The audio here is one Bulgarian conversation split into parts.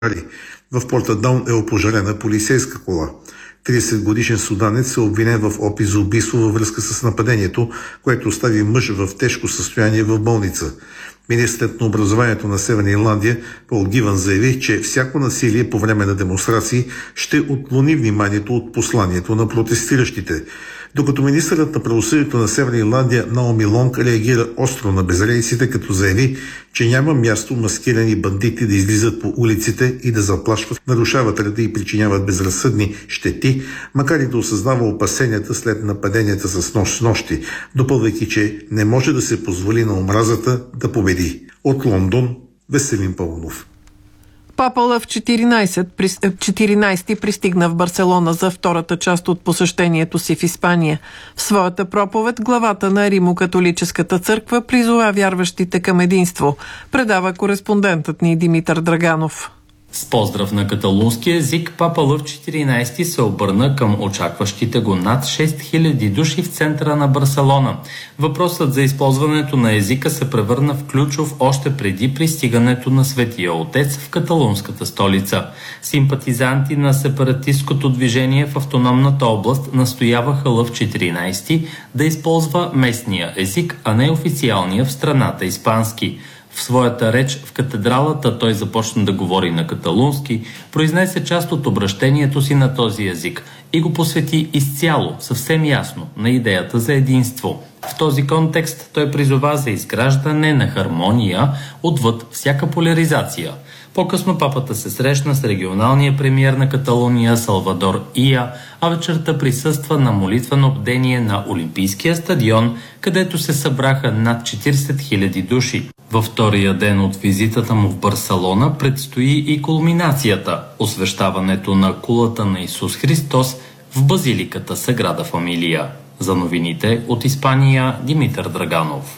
В Портадаун е опожарена полицейска кола. 30-годишен суданец е обвинен в опит за убийство във връзка с нападението, което остави мъж в тежко състояние в болница. Министърът на образованието на Северна Ирландия Пол Гивън заяви, че всяко насилие по време на демонстрации ще отклони вниманието от посланието на протестиращите. Докато министърът на правосъдието на Северна Ирландия Наоми Лонг реагира остро на безредиците, като заяви, че няма място маскирани бандити да излизат по улиците и да заплашват, нарушават реда и причиняват безразсъдни щети, макар и да осъзнава опасенията след нападенията с нощ с нощи, допълвайки, че не може да се позволи на омразата да победи. От Лондон, Веселин Паунов. Папа Лъв 14 пристигна в Барселона за втората част от посещението си в Испания. В своята проповед главата на Римо-католическата църква призова вярващите към единство, предава кореспондентът ни Димитър Драганов. С поздрав на каталунски език, Папа Лъв 14 се обърна към очакващите го над 6000 души в центъра на Барселона. Въпросът за използването на езика се превърна в ключов още преди пристигането на Светия Отец в каталунската столица. Симпатизанти на сепаратисткото движение в автономната област настояваха Лъв 14 да използва местния език, а не официалния в страната испански. В своята реч в катедралата той започна да говори на каталунски, произнесе част от обращението си на този език и го посвети изцяло, съвсем ясно, на идеята за единство. В този контекст той призова за изграждане на хармония отвъд всяка поляризация. По-късно папата се срещна с регионалния премиер на Каталуния Салвадор Ия, а вечерта присъства на молитвено бдение на Олимпийския стадион, където се събраха над 40 000 души. Във втория ден от визитата му в Барселона предстои и кулминацията – освещаването на кулата на Исус Христос в базиликата Саграда Фамилия. За новините от Испания, Димитър Драганов.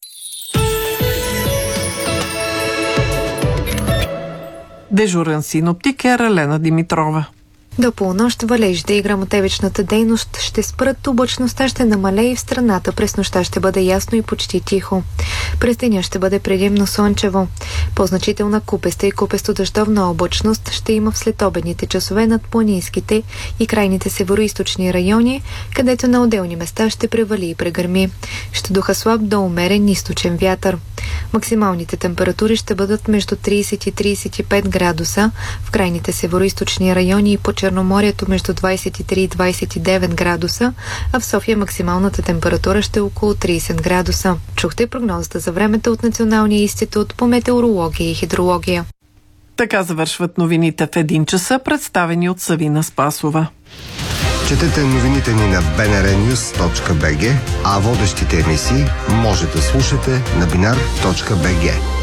Дежурен синоптик е Ралена Димитрова. До полунощ валежите и гръмотевичната дейност ще спрат, облачността ще намалее и в страната през нощта ще бъде ясно и почти тихо. През деня ще бъде предимно слънчево. По-значителна купеста и купесто-дъждовна облачност ще има в следобедните часове над планинските и крайните североизточни райони, където на отделни места ще превали и прегърми. Ще духа слаб до умерен източен вятър. Максималните температури ще бъдат между 30 и 35 градуса, в крайните североизточни райони и по Черноморието между 23 и 29 градуса, а в София максималната температура ще е около 30 градуса. Чухте прогнозата за времето от Националния институт по метеорология и хидрология. Така завършват новините в 1 часа, представени от Савина Спасова. Четете новините ни на bnrnews.bg, а водещите емисии може да слушате на binar.bg.